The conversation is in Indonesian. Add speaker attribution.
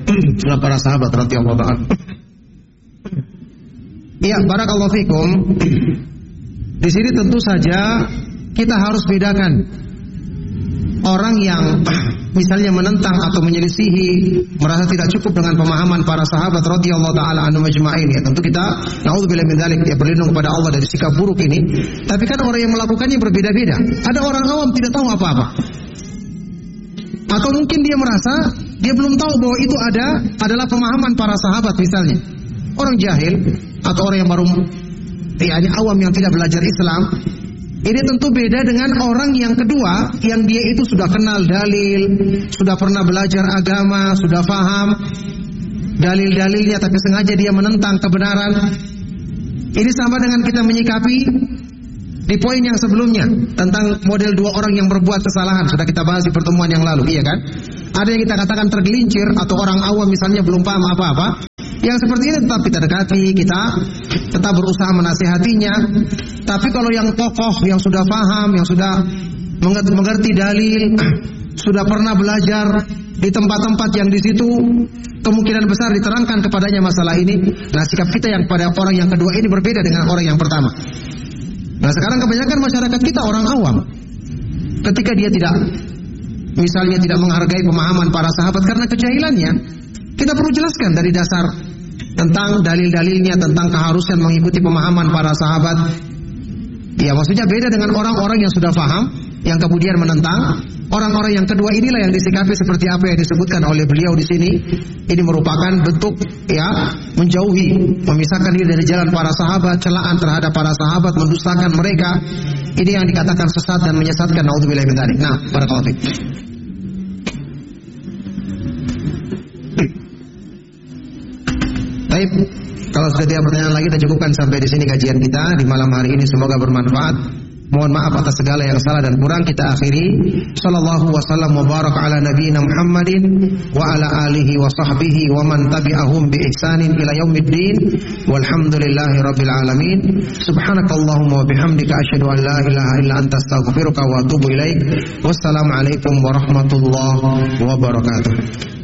Speaker 1: para sahabat radhiyallahu ta'ala. Ya, barakallahu fikum. Di sini tentu saja kita harus bedakan orang yang misalnya menentang atau menyelisihi, merasa tidak cukup dengan pemahaman para sahabat radhiyallahu taala anhum ajma'in. Ya, tentu kita naudzubillah min dzalik, ya, berlindung kepada Allah dari sikap buruk ini. Tapi kan orang yang melakukannya berbeda-beda. Ada orang awam tidak tahu apa-apa. Atau mungkin dia merasa dia belum tahu bahwa itu adalah pemahaman para sahabat misalnya. Orang jahil atau orang yang baru awam yang tidak belajar Islam. Ini tentu beda dengan orang yang kedua, yang dia itu sudah kenal dalil, sudah pernah belajar agama, sudah paham dalil-dalilnya, tapi sengaja dia menentang kebenaran. Ini sama dengan kita menyikapi di poin yang sebelumnya tentang model dua orang yang berbuat kesalahan, sudah kita bahas di pertemuan yang lalu, iya kan? Ada yang kita katakan tergelincir atau orang awam misalnya belum paham apa-apa. Yang seperti ini tetap kita dekati, kita tetap berusaha menasihatinya. Tapi kalau yang tokoh, yang sudah paham, yang sudah mengerti dalil, sudah pernah belajar di tempat-tempat yang di situ kemungkinan besar diterangkan kepadanya masalah ini. Nah, sikap kita yang pada orang yang kedua ini berbeda dengan orang yang pertama. Nah, sekarang kebanyakan masyarakat kita orang awam. Ketika dia misalnya tidak menghargai pemahaman para sahabat karena kejahilannya, kita perlu jelaskan dari dasar tentang dalil-dalilnya, tentang keharusan mengikuti pemahaman para sahabat. Ya, maksudnya beda dengan orang-orang yang sudah paham, yang kemudian menentang. Orang-orang yang kedua inilah yang disikapi seperti apa yang disebutkan oleh beliau di sini. Ini merupakan bentuk menjauhi, memisahkan diri dari jalan para sahabat, celaan terhadap para sahabat, mendustakan mereka. Ini yang dikatakan sesat dan menyesatkan. Naudzubillah min dzalik. Nah, barakallahu fiik. Baik, kalau sudah tidak pertanyaan lagi, kita cukupkan sampai di sini kajian kita di malam hari ini. Semoga bermanfaat. Mohon maaf atas segala yang salah dan kurang, kita akhiri. Sallallahu wasallam wa baraka ala nabiyyina Muhammadin wa ala alihi wa sahbihi wa man tabi'ahum bi ihsanin ila yaumiddin. Walhamdulillahi rabbil alamin. Subhanakallahumma wa bihamdika asyhadu an la ilaha illa anta astaghfiruka wa atubu ilaik. Wassalamu alaikum warahmatullahi wabarakatuh.